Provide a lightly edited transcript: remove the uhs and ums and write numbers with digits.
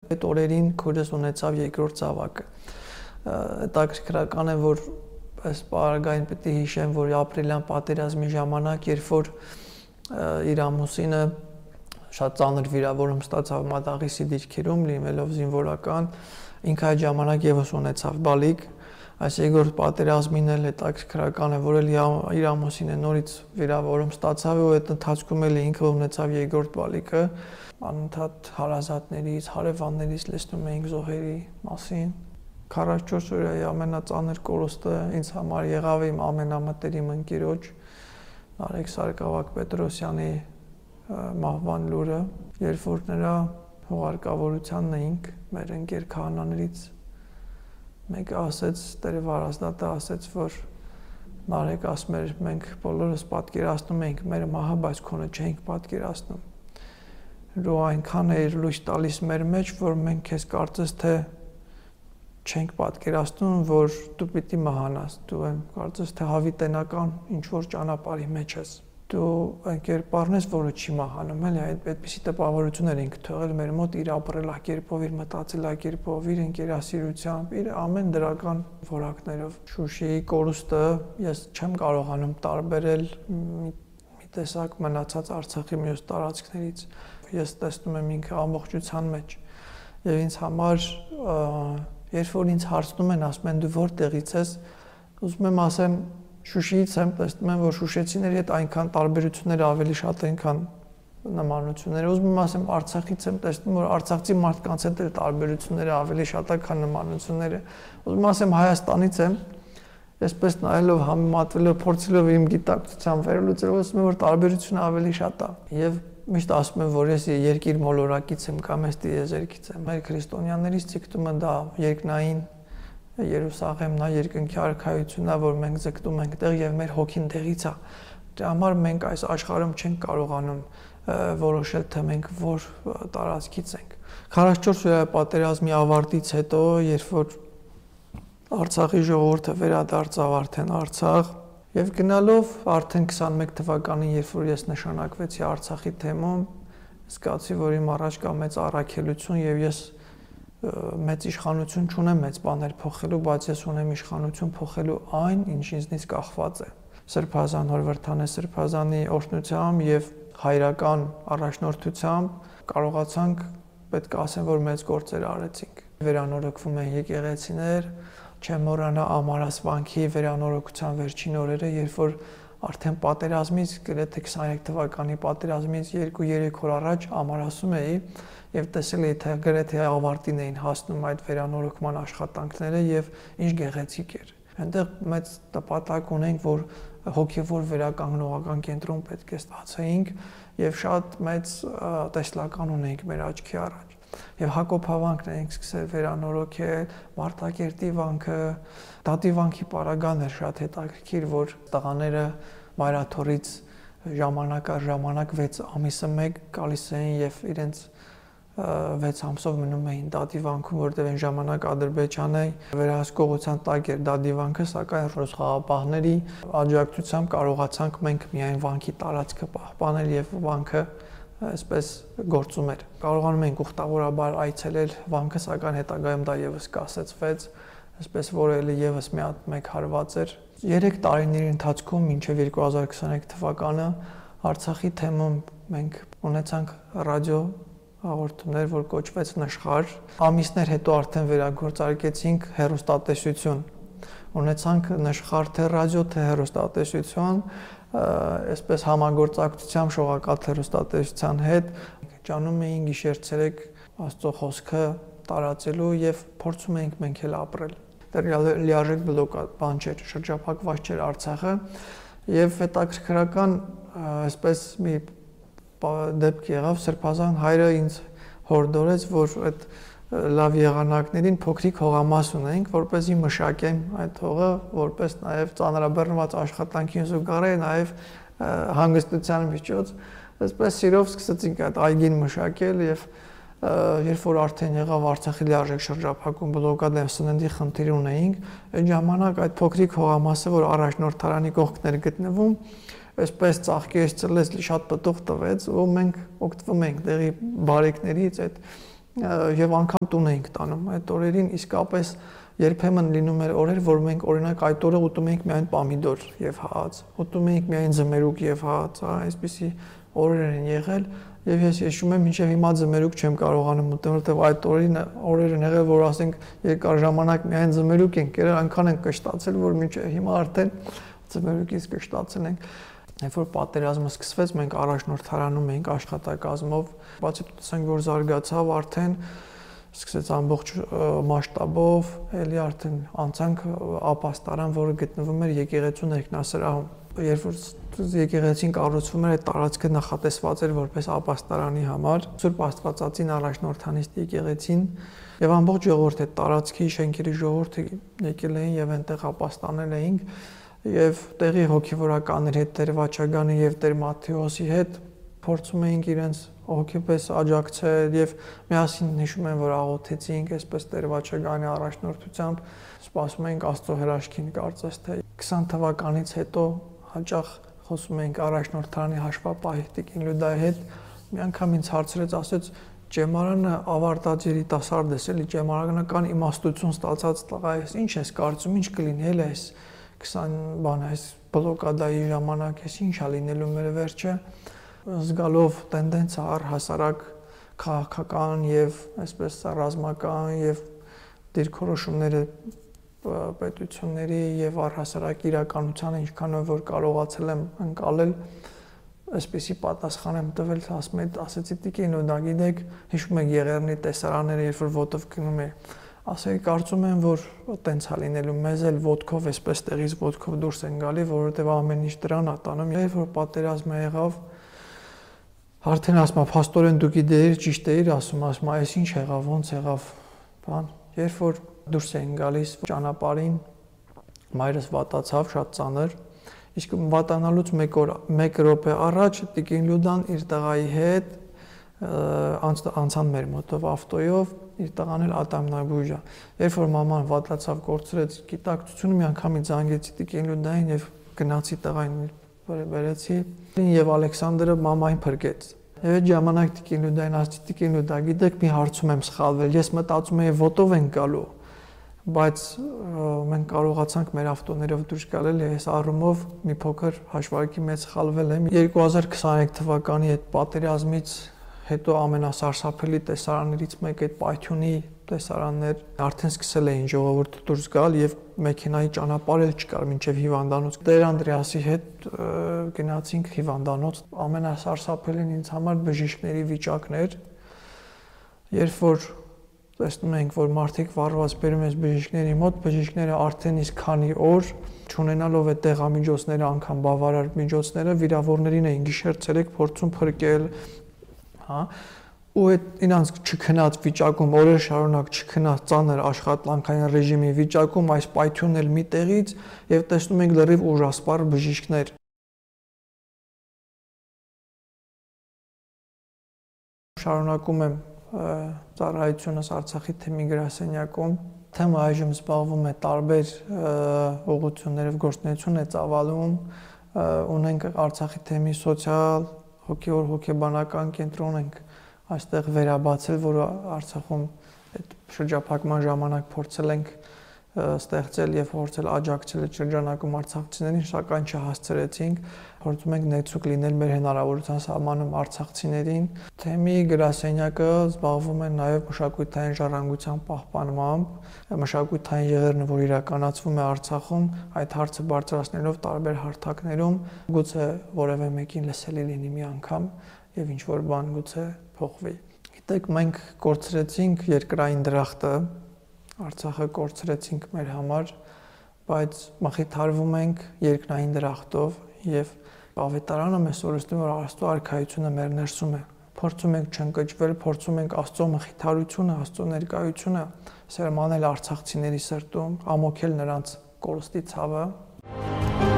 Այդ օրերին քուրս ունեցավ երկրորդ զավակը։ Հետաքրքրական է, որ այս պարագային պետք է հիշեմ, որ ապրիլյան պատերազմի ժամանակ, երբ որ իր ամուսինը շատ ծանր վիրավորում ստացավ մատաղիսի դիրքերում, լինելով զինվորական, ինքը այդ ժամանակ եւս ունեցավ բալիկ։ Այս երկրորդ պատերազմին էլ հետաքրքրական է, որ իր ամուսինը նորից վիրավորում ստացավ ու այդ ընթացքում էլ ինքը ունեցավ երկրորդ բալիկը։ Անընդհատ հարազատներից, հարևաններից լսում էինք զոհերի մասին։ 44 օրյայի ամենածանր կորուստը ինձ համար եղավ իմ ամենամտերիմ ընկերոջ Նարեկ Սարգսակյան-Պետրոսյանի մահվան լուրը, երբ որ նրա հուղարկավորությանն էինք մեր ընկեր քահանաներից մեկը ասեց, Տերը վարազդատը ասեց, որ Նարեկ ասում էր, մենք բոլորս պատկերացնում էինք մեր մահը, բայց քոնը չէինք պատկերացնում։ Ու այնքան էր լույս տալիս մեր մեջ, որ մենք քեզ կարծես թե չենք պատկերացնում, որ դու պիտի մահանաս, դու կարծես թե հավիտենական ինչ որ ճանապարհի մեջ ես։ Դու այն կերպարն ես, որը չի մահանում, էլի այդպիսի տպավորություններ ենք թողել մեր մոտ իր ապրելակերպով, իր մտածելակերպով, իր ընկերասիրությամբ, իր ամեն դրական որակներով։ Շուշիի կորուստը ես չեմ կարողանում տարբերել մի տեսակ մնացած Արցախի մյուս տարածքներից։ Ես տեսնում եմ ինքը ամբողջության մեջ եւ ինձ համար երբ որ ինձ հարցնում են, ասում են դու որտեղից ես, ուզում եմ ասեմ Շուշիից եմ, տեսնում եմ, որ շուշեցիների հետ այնքան տարբերությունները ավելի շատ են, քան նմանությունները։ Ուզում եմ ասեմ Արցախից եմ, տեսնում որ արցախցի մարդկանց հետ էլ տարբերությունները ավելի շատ են, քան նմանությունները։ Ուզում եմ ասեմ Հայաստանից եմ, այսպես նայելով, համեմատվելով, փորձելով իմ գիտակցության վերլուծել, ասում եմ, որ տարբերությունը ավելի շատ է։ Եվ միշտ ասում եմ, որ ես երկիր մոլորակից եմ կամ ես տիեզերքից եմ։ Մեր քրիստոնյաներից ցիկտումը դա երկնային Երուսաղեմն է, երկնքի արքայությունն է, որ մենք ձգտում ենք տեղ եւ մեր հոգին տեղից է։ Դրա համար մենք այս աշխարհում չենք կարողանում որոշել, թե մենք որ տարածքից ենք։ 44 օրյա պատերազմի ավարտից հետո, երբ որ Արցախի ժողովուրդը վերադարձավ արդեն Արցախ եւ գնալով արդեն 21 թվականին, երբ որ ես նշանակվեցի Արցախի թեմում, զգացի, որ իմ առաջ կա մեծ առաքելություն եւ ես մեծ իշխանություն չունեմ մեծ բաներ փոխելու, բայց ես ունեմ իշխանություն փոխելու այն, ինչ ինձնից կախված է։ Սրբազան Հորվարդանե Սրբազանի օրհնությամբ եւ հայրական առաջնորդությամբ կարողացանք, պետք է ասեմ, որ մեծ գործեր արեցինք։ Վերանորոգվում են եկեղեցիներ, չեմ մոռանա Ամարաս վանքի վերանորոգության վերջին օրերը, երբ որ արդեն պատերազմից, գրեթե 23 թվականի պատերազմից 2-3 օր առաջ Ամարասում էի եւ տեսել էի, թե գրեթե ավարտին էին հասնում այդ վերանորոգման աշխատանքները եւ ինչ գեղեցիկ էր։ Այնտեղ մեծ տպատակ ունենք, որ հոգեվոր վերականգնողական կենտրոն պետք է ստացեինք եւ շատ մեծ տեսլական ունենք մեր աչքի առաջ։ Եվ Հակոբ հավանքն ենք սկսել վերանորոգել, Մարտակերտի վանքը, Դատի վանքի պարագան էր շատ հետաքրքիր, որ տղաները Մայրաթորից ժամանակ առ ժամանակ 6 ամիսը մեկ գալիս էին եւ իրենց 6 ամսով մնում էին Դատի վանքում, որտեղ այն ժամանակ Ադրբեջանը վերահսկողության տակ էր Դատի վանքը, սակայն ռուս խաղապահների աջակցությամբ կարողացանք մենք միայն վանքի տարածքը պահպանել եւ վանքը այսպես գործում էր։ Կարողանում ենք ուխտավորաբար այցելել վանքը, սակայն հետագայում դա եւս կասեցվեց, այսպես որ էլի եւս մեկ հարված էր։ 3 տարիների ընթացքում մինչև 2023 թվականը Արցախի թեմում մենք ունեցանք ռադիո հաղորդումներ, որ կոչվեց Նշխար։ Ամիսներ հետո արդեն վերագործարկեցինք հեռուստատեսություն։ Ունեցանք Նշխար թե ռադիո, թե հեռուստատեսություն, այսպես համագործակցությամբ շողակալ հեռուստատեսության հետ ջանում էին գիշեր-ցերեկ Աստծո խոսքը տարածելու եւ փորձում էինք մենք էլ ապրել։ Դեռ լիարժեք բան չէր, շրջափակված չէր Արցախը եւ հետաքրքրական այսպես մի դեպք եղավ, Սրբազան հայրը ինձ հորդորեց, որ այդ լավ եղանակներին փոքրիկ հողամաս ունենք, որպեսզի մշակեմ այդ հողը, որպես նաև ծանրաբեռնված աշխատանքին զուգահեռ նաև հանգստության միջոց։ Այսպես սիրով սկսեցինք այդ այգին մշակել եւ երբ որ արդեն եղավ Արցախի լիարժեք շրջափակում, բլոկադա սննդի խնդիր ունեինք, այդ ժամանակ այդ փոքրիկ հողամասը, որ առաջնորդարանի կողքն էր գտնվում, այսպես ծաղկեց, ծլեց, շատ պտուղ տվեց ու մենք օգտվում ենք դեղի բարեկներից այդ եւ անգամ տուն էինք տանում այդ օրերին իսկապես երբեմն լինում էր օրեր, որ մենք օրինակ այդ օրը ուտում էինք միայն պամիդոր եւ հաց, ուտում էինք միայն ձմերուկ եւ հաց, այսպիսի օրեր են եղել եւ ես հիշում եմ մինչեւ հիմա ձմերուկ չեմ կարողանում ուտել, որովհետեւ այդ օրերն եղել, որ ասենք երկար ժամանակ միայն ձմերուկ ենք եղել, այնքան ենք կշտացել, որ մինչեւ հիմա արդեն ձմերուկից կշտացել ենք։ Երբ որ պատերազմը սկսվեց, մենք առաջնորդարանում էինք աշխատակազմով, բացի տեսանք, որ զարգացավ արդեն սկսեց ամբողջ մասշտաբով, էլի արդեն անցանք ապաստարան, որը գտնվում էր եկեղեցու ներքնասրահում։ Երբ որ եկեղեցին կառուցվում էր, այդ տարածքը նախատեսված էր որպես ապաստարանի համար, Սուրբ Աստվածածին առաջնորդանիստ եկեղեցին եւ ամբողջ ժողովուրդը տարածքի շենքերի ժողովուրդը եկել էին եւ այնտեղ ապաստանել էինք եւ տեղի հոգեվորականների հետ Տեր Վաչագանի եւ Տեր Մատթեոսի հետ փորձում էինք իրենց հոգեպես աջակցել եւ միասին հիշում եմ, որ աղոթեցինք այսպես Տեր Վաչագանի առաջնորդությամբ, սպասում էինք Աստծո հրաշքին, կարծես թե 20 թվականից հետո հաճախ խոսում էինք առաջնորդարանի հաշվապահի Տիկին Լյուդայի հետ, մի անգամ ինձ հարցրեց, ասեց Ճեմարանը ավարտած երիտասարդ ես, էլի ճեմարանական իմաստություն ստացած տղա ես, ինչ ես կարծում, ինչ կլինի էլ այս 20 բան այս բլոկադայի ժամանակ էս ինչա լինելու մեր վերջը զգալով տենդենսը առհասարակ քաղաքական եւ այսպես ռազմական եւ դիրքորոշումները պետությունների եւ առհասարակ իրականությանը ինչքանով որ կարողացել եմ ընկալել այսպեսի պատասխան եմ տվել ասեցի Տիկին ու դա գիտեք հիշում եք Եղեռնի տեսարանները երբ որ ոտով գնում է ասեի կարծում եմ որ տենց է լինելու մեզ էլ ոտքով այսպես տեղից ոտքով դուրս են գալի որովհետեւ ամեն ինչ դրան է տանում երբ որ պատերազմը եղավ արդեն ասում փաստորեն դու գիտեիր ճիշտ էիր ասում այս ինչ եղավ ոնց եղավ բան երբ որ դուրս էին գալիս ճանապարհին մայրս վատացավ շատ ծանր իսկ վատանալուց 1 րոպե առաջ Տիկին Լյուդան իր տղայի հետ անցան մեր մոտով ավտոյով իր տղան էլ ատամնաբույժ է երբ որ մաման վատացավ կորցրեց գիտակցությունը մի անգամից զանգեցի Տիկին Լյուդային եւ գնացի տղային բերեցի եւ Ալեքսանդրը մամային փրկեց եւ այդ ժամանակ Տիկին Լյուդային ասացի Տիկին Լյուդա գիտեք մի հարցում եմ սխալվել ես մտածում եի ոտով են գալու բայց մենք կարողացանք մեր ավտոներով դուրս գալ եւ այս առումով մի փոքր հաշվարկի մեջ սխալվել եմ 2023 թվականի այդ պատերազմից հետո ամենասարսափելի տեսարաններից մեկը այդ Պայթյունի տեսարաններ արդեն սկսել էին ժողովուրդը դուրս գալ եւ մեքենայի ճանապարհ էլ չկար մինչեւ հիվանդանոց Տեր Անդրեասի հետ գնացինք հիվանդանոց ամենասարսափելին ինձ համար բժիշկների վիճակն էր երբ որ տեսնում ենք որ մարդիկ վառված բերում են բժիշկների մոտ բժիշկները արդեն իսկ քանի օր չունենալով այդ տեղամիջոցները անգամ բավարար միջոցները վիրավորներին էին գիշեր-ցերեկ փորձում փրկել հա ու այդ ինձ չքնած վիճակում օրեր շարունակ չքնած ծանր աշխատանքային ռեժիմի վիճակում այս պայթյունն էլ մի տեղից եւ տեսնում ենք լրիվ ուժասպառ բժիշկներ շարունակում եմ ծառայությունս Արցախի թեմի գրասենյակում թեմը այժմ զբաղվում է տարբեր ուղղություններով գործունեություն է ծավալում ունենք Արցախի թեմի սոցիալ հոգեբանական կենտրոն ենք այստեղ վերաբացել, որ Արցախում այդ շրջափակման ժամանակ փորձել ենք ստեղծել եւ փորձել աջակցել այդ շրջանակում արցախցիներին, սակայն չհասցրեցինք։ Փորձում ենք ներծուկ լինել մեր հնարավորության սահմանում արցախցիներին։ Թեմի գրասենյակը զբաղվում է նաեւ մշակութային ժառանգության պահպանմամբ, մշակութային եղերնը, որ իրականացվում է Արցախում, այդ հարցը բարձրացնելով տարբեր հարթակներում, գուցե որևէ մեկին լսելի լինի մի անգամ եւ ինչ որ բան գուցե փոխվի։ Գիտեք, մենք կորցրեցինք երկրային դրախտը, Արցախը կորցրեցինք մեր համար, բայց մխիթարվում ենք երկնային դրախտով եւ ավետարանը մեզ օրհասնում որ Աստծո արքայությունը մեր ներսում է։ Փորձում ենք չընկճվել, փորձում ենք Աստծո մխիթարությունը, Աստծո ներկայությունը սերմանել արցախցիների սրտում, ամոքել նրանց կորստի ցավը։